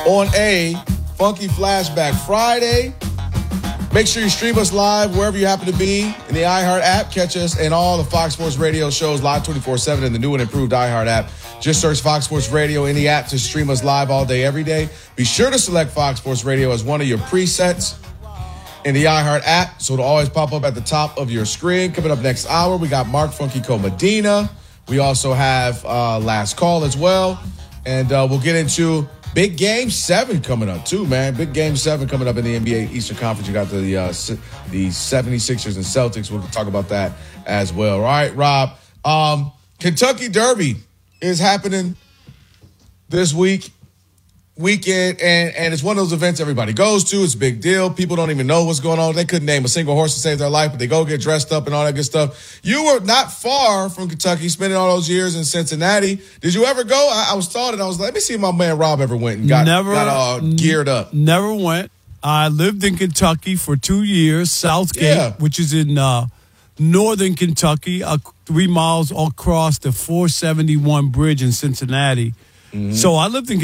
on a Funky Flashback Friday. Make sure you stream us live wherever you happen to be in the iHeart app. Catch us and all the Fox Sports Radio shows live 24/7 in the new and improved iHeart app. Just search Fox Sports Radio in the app to stream us live all day, every day. Be sure to select Fox Sports Radio as one of your presets in the iHeart app, so it'll always pop up at the top of your screen. Coming up next hour, we got Mark Funky Medina. We also have Last Call as well. And we'll get into Big Game 7 coming up, too, man. Big Game 7 coming up in the NBA Eastern Conference. You got the 76ers and Celtics. We'll talk about that as well. All right, Rob. Kentucky Derby is happening this weekend, and it's one of those events everybody goes to. It's a big deal. People don't even know what's going on. They couldn't name a single horse to save their life, but they go get dressed up and all that good stuff. You were not far from Kentucky, spending all those years in Cincinnati. Did you ever go? I was thought, and I was like, let me see if my man Rob ever went and got all geared up. Never went. I lived in Kentucky for 2 years, Southgate, which is in northern Kentucky, 3 miles across the 471 bridge in Cincinnati. Mm-hmm. So I lived in